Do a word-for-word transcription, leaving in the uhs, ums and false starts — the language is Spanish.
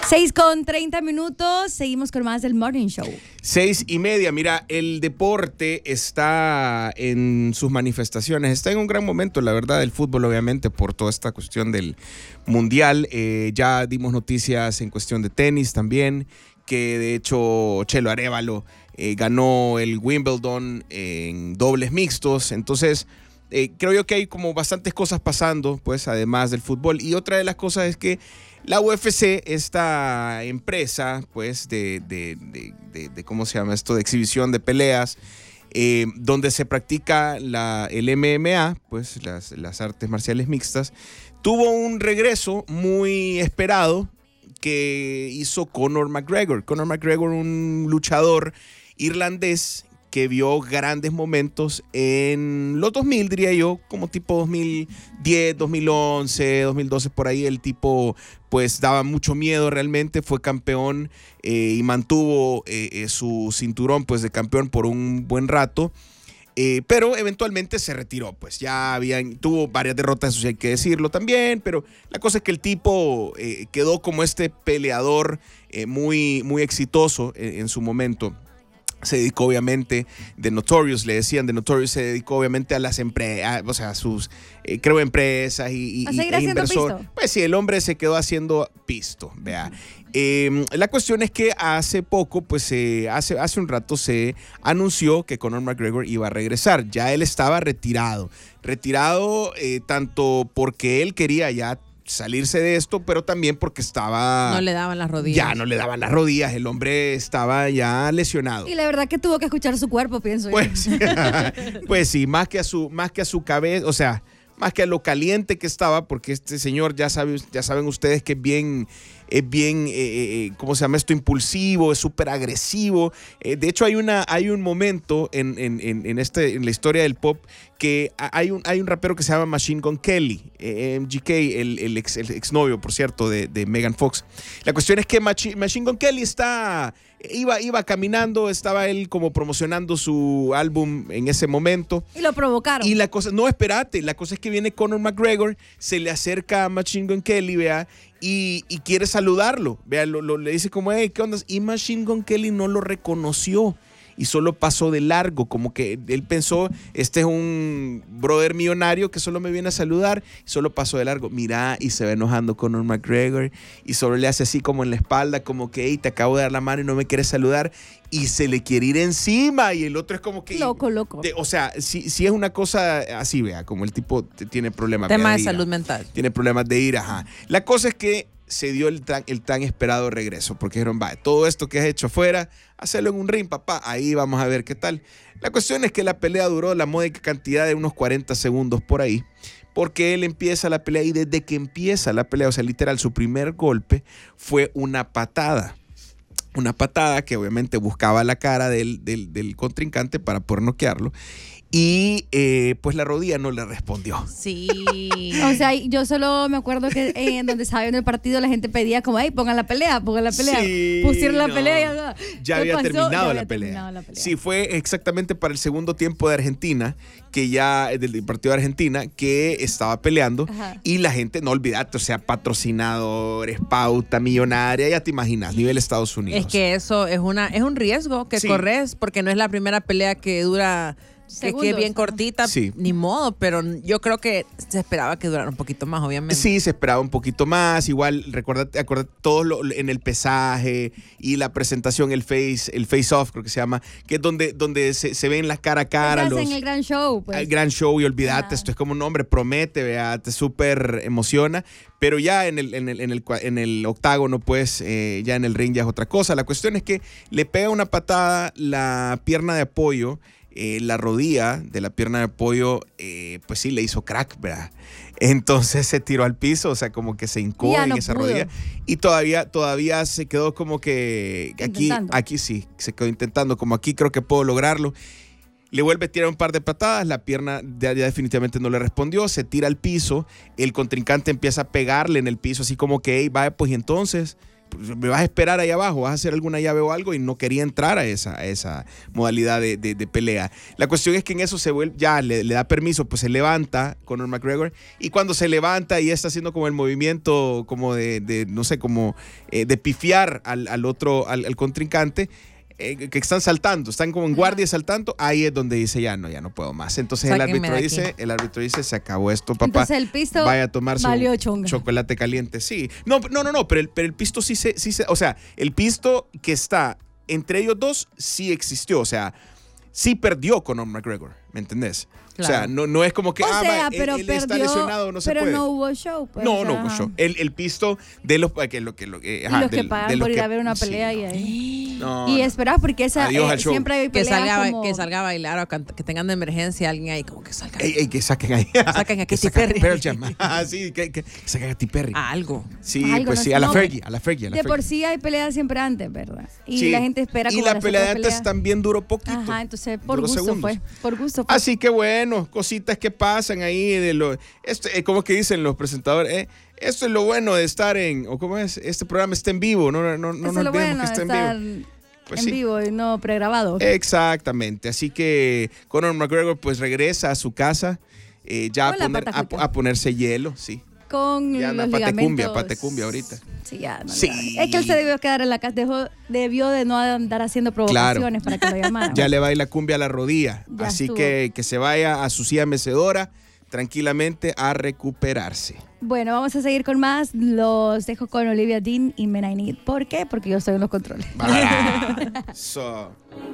seis con treinta minutos, seguimos con más del Morning Show. Seis y media, mira, el deporte está en sus manifestaciones, está en un gran momento, la verdad, el fútbol, obviamente, por toda esta cuestión del mundial. Eh, ya dimos noticias en cuestión de tenis también, que de hecho Chelo Arévalo eh, ganó el Wimbledon en dobles mixtos, entonces eh, creo yo que hay como bastantes cosas pasando, pues, además del fútbol. Y otra de las cosas es que la U F C, esta empresa, pues, de, de, de, de, de ¿cómo se llama esto? De exhibición de peleas, eh, donde se practica la, el M M A, pues, las, las artes marciales mixtas, tuvo un regreso muy esperado que hizo Conor McGregor. Conor McGregor, un luchador irlandés que vio grandes momentos en los dos mil, diría yo, como tipo dos mil diez, dos mil once, dos mil doce, por ahí. El tipo pues daba mucho miedo realmente, fue campeón eh, y mantuvo eh, eh, su cinturón pues de campeón por un buen rato. Eh, pero eventualmente se retiró, pues ya habían, tuvo varias derrotas, eso sí hay que decirlo también, pero la cosa es que el tipo eh, quedó como este peleador eh, muy, muy exitoso en, en su momento. Se dedicó obviamente, The Notorious, le decían, The Notorious se dedicó obviamente a las empresas, o sea, a sus, eh, creo, empresas y, y, ¿A seguir e haciendo inversor. pisto? Pues sí, el hombre se quedó haciendo pisto, vea. Eh, la cuestión es que hace poco, pues eh, hace, hace un rato se anunció que Conor McGregor iba a regresar. Ya él estaba retirado, retirado eh, tanto porque él quería ya salirse de esto, pero también porque estaba... No le daban las rodillas. Ya no le daban las rodillas, el hombre estaba ya lesionado. Y la verdad que tuvo que escuchar su cuerpo, pienso pues, yo. Pues sí, más que a su, más que a su cabeza, o sea, más que a lo caliente que estaba, porque este señor, ya, sabe, ya saben ustedes que es bien... es bien, eh, eh, ¿cómo se llama esto? Impulsivo, es súper agresivo. Eh, de hecho, hay, una, hay un momento en, en, en, en, este, en la historia del pop que hay un, hay un rapero que se llama Machine Gun Kelly, eh, M G K, el, el, ex, el exnovio, por cierto, de, de Megan Fox. La cuestión es que Machi, Machine Gun Kelly está... Iba, iba caminando, estaba él como promocionando su álbum en ese momento. Y lo provocaron. Y la cosa, no, espérate, la cosa es que viene Conor McGregor, se le acerca a Machine Gun Kelly, vea, y, y quiere saludarlo, vea, lo, lo, le dice como, hey, ¿qué onda? Y Machine Gun Kelly no lo reconoció y solo pasó de largo, como que él pensó, este es un brother millonario que solo me viene a saludar, y solo pasó de largo. Mira, y se va enojando con Conor McGregor y solo le hace así como en la espalda, como que, hey, te acabo de dar la mano y no me quieres saludar, y se le quiere ir encima, y el otro es como que... Loco, loco. De, o sea, si, si es una cosa así, vea, como el tipo tiene problemas. Tema vea, de ira, salud mental. Tiene problemas de ira, ajá. La cosa es que se dio el tan, el tan esperado regreso, porque dijeron, va, todo esto que has hecho afuera, hacerlo en un ring, papá, ahí vamos a ver qué tal. La cuestión es que la pelea duró la módica cantidad de unos cuarenta segundos por ahí, porque él empieza la pelea y desde que empieza la pelea, o sea, literal, su primer golpe fue una patada. Una patada que obviamente buscaba la cara del, del, del contrincante para poder noquearlo. Y eh, pues la rodilla no le respondió. Sí. O sea, yo solo me acuerdo que en donde estaba viendo el partido la gente pedía como, hey, pongan la pelea, pongan la pelea. Sí, Pusieron la no. pelea y ya, Ya ¿qué había, pasó? terminado, Ya la había pelea. terminado la pelea. Sí, fue exactamente para el segundo tiempo de Argentina, que ya, del partido de Argentina, que estaba peleando. Ajá. Y la gente, no olvidate, o sea, patrocinadores, pauta millonaria, ya te imaginas, nivel Estados Unidos. Es que eso es una es un riesgo que Sí. corres, porque no es la primera pelea que dura... Que Segundos, quede bien ajá. cortita, Sí. ni modo, pero yo creo que se esperaba que durara un poquito más, obviamente. Sí, se esperaba un poquito más. Igual, recuérdate, acuérdate todo lo, en el pesaje y la presentación, el face, el face off, creo que se llama, que es donde, donde se, se ven las cara a cara. Estás Los, en el gran show, pues. el gran show, y olvídate, Ajá. esto es como un nombre, promete, vea, te súper emociona. Pero ya en el, en el, en el, en el octágono, pues, eh, ya en el ring ya es otra cosa. La cuestión es que le pega una patada la pierna de apoyo. Eh, la rodilla de la pierna de apoyo, eh, pues sí, le hizo crack, ¿verdad? Entonces se tiró al piso, o sea, como que se hincó Ya en no esa pudo. rodilla. Y todavía, todavía se quedó como que aquí, Intentando. aquí sí, se quedó intentando, como aquí creo que puedo lograrlo. Le vuelve a tirar un par de patadas, la pierna ya, ya definitivamente no le respondió, se tira al piso, el contrincante empieza a pegarle en el piso, así como que, hey, vaya, pues y entonces, me vas a esperar ahí abajo, vas a hacer alguna llave o algo, y no quería entrar a esa, a esa modalidad de, de, de pelea. La cuestión es que en eso se vuelve, ya le, le da permiso, pues se levanta Conor McGregor, y cuando se levanta y está haciendo como el movimiento como de, de no sé, como eh, de pifiar al, al otro, al, al contrincante, Eh, que están saltando, están como en guardia saltando, ahí es donde dice ya no, ya no puedo más. Entonces el árbitro dice, el árbitro dice, se acabó esto, papá. Entonces el pisto vaya a tomarse valió un chonga. chocolate caliente. Sí. No, no, no, no, pero el, pero el pisto sí se, sí se, o sea, el pisto que está entre ellos dos sí existió, o sea, sí perdió Conor McGregor, ¿me entendés? Claro. O sea, no, no es como que o ah, sea, va, pero él, él perdió, está lesionado, no se pero puede. no hubo show. Pues, no, o sea, no hubo show. El, el pisto de los que lo que lo que y ajá, los que del- pagan de los por ir que- a ver una sí, pelea no. y ahí. No, y no. esperar porque esa Adiós eh, al show. siempre hay Que peleas salga, como... que salga a bailar o canta- que tengan de emergencia alguien ahí, como que salga. Ey, ey, que saquen ahí. Saquen a que Katy saquen Perry. Pearl Jam. Ah, sí, que, que saquen a Katy Perry. A algo. Sí, Algo, pues no sí, sé, a la no, Fergie, a la Fergie, a la De por Fergie. sí hay peleas siempre antes, ¿verdad? Y Sí. la gente espera Y como la las pelea de otras antes peleas. también duró poquito. Ajá, entonces por Duró gusto segundos. fue. Por gusto fue. Así que bueno, cositas que pasan ahí de lo, este, eh, como que dicen los presentadores, eh, esto es lo bueno de estar en, o cómo es, este programa está en vivo, no, no, no, no Eso nos es lo olvidemos bueno que está estar en vivo. Pues en sí. vivo y no pregrabado. Exactamente, así que Conor McGregor pues regresa a su casa eh, ya a, Con la poner- pata a- justa. a ponerse hielo, sí. Con Ya anda los patecumbia, ligamentos. patecumbia ahorita. Sí, ya. No, Sí. ya. Es que él se debió quedar en la casa, dejó, debió de no andar haciendo provocaciones para que lo llamaran. Ya le baila cumbia a la rodilla, Ya así estuvo. que que se vaya a su silla mecedora tranquilamente a recuperarse. Bueno, vamos a seguir con más. Los dejo con Olivia Dean y Men I Need. ¿Por qué? Porque yo estoy en los controles. So.